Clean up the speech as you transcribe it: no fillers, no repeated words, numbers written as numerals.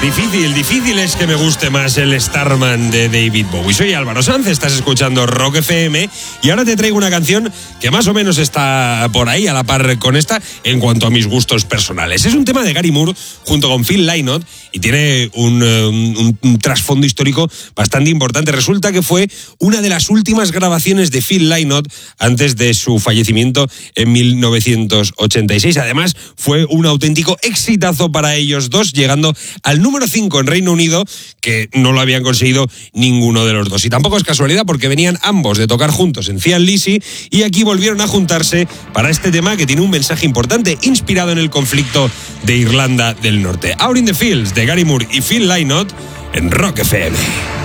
Difícil es que me guste más el Starman de David Bowie. Soy Álvaro Sanz, estás escuchando Rock FM y ahora te traigo una canción que más o menos está por ahí a la par con esta en cuanto a mis gustos personales. Es un tema de Gary Moore junto con Phil Lynott y tiene un trasfondo histórico bastante importante. Resulta que fue una de las últimas grabaciones de Phil Lynott antes de su fallecimiento en 1986. Además, fue un auténtico exitazo para ellos dos, llegando al número 5 en Reino Unido, que no lo habían conseguido ninguno de los dos. Y tampoco es casualidad porque venían ambos de tocar juntos en Cian Lizzy y aquí volvieron a juntarse para este tema que tiene un mensaje importante, inspirado en el conflicto de Irlanda del Norte. Out in the Fields de Gary Moore y Phil Lynott en Rock FM.